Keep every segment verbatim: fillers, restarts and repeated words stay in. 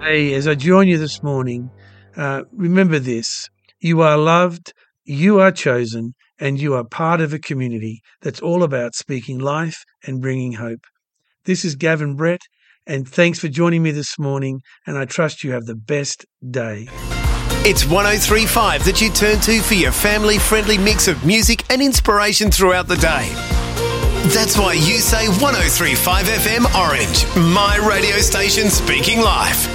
Hey, as I join you this morning, uh, remember this. You are loved, you are chosen, and you are part of a community that's all about speaking life and bringing hope. This is Gavin Brett, and thanks for joining me this morning, and I trust you have the best day. It's one oh three point five that you turn to for your family-friendly mix of music and inspiration throughout the day. That's why you say one oh three point five F M Orange, my radio station speaking life.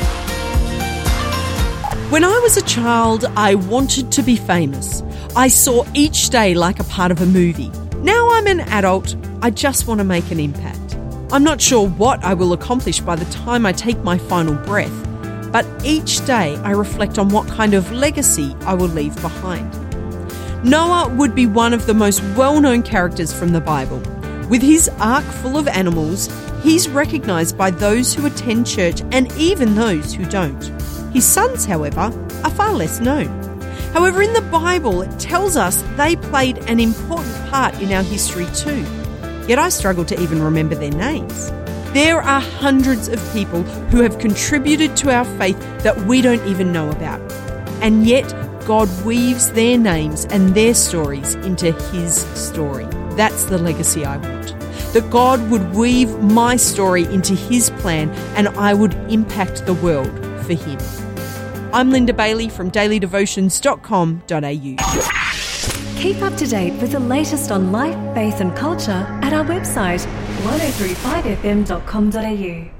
When I was a child, I wanted to be famous. I saw each day like a part of a movie. Now I'm an adult, I just want to make an impact. I'm not sure what I will accomplish by the time I take my final breath, but each day I reflect on what kind of legacy I will leave behind. Noah would be one of the most well-known characters from the Bible. With his ark full of animals, he's recognised by those who attend church and even those who don't. His sons, however, are far less known. However, in the Bible, it tells us they played an important part in our history too. Yet I struggle to even remember their names. There are hundreds of people who have contributed to our faith that we don't even know about. And yet, God weaves their names and their stories into His story. That's the legacy I want. That God would weave my story into His plan and I would impact the world for Him. I'm Linda Bailey from daily devotions dot com dot a u. Keep up to date with the latest on life, faith and culture at our website one oh three five f m dot com dot a u.